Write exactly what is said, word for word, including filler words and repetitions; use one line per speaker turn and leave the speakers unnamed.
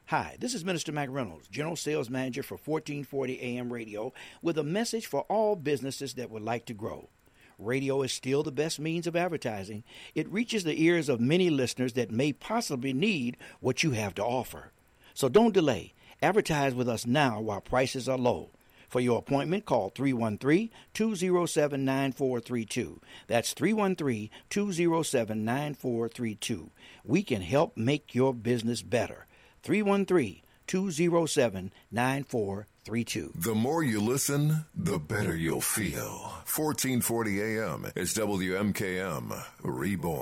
Hi, this is Minister Mac Reynolds, General Sales Manager for fourteen forty A M Radio, with a message for all businesses that would like to grow. Radio is still the best means of advertising. It reaches the ears of many listeners that may possibly need what you have to offer. So don't delay. Advertise with us now while prices are low. For your appointment, call three one three, two zero seven, nine four three two. That's three one three, two zero seven, nine four three two. We can help make your business better. three one three, two zero seven, nine four three two.
The more you listen, the better you'll feel. fourteen forty A M is W M K M Reborn.